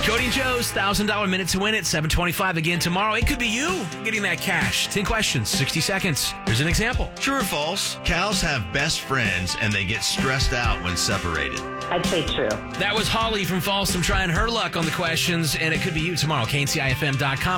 Cody and Joe's $1,000 minute to win it, 7:25 again tomorrow. It could be you getting that cash. 10 questions, 60 seconds. Here's an example. True or false? Cows have best friends and they get stressed out when separated. I'd say true. That was Holly from Folsom trying her luck on the questions, and it could be you tomorrow. KNCIFM.com.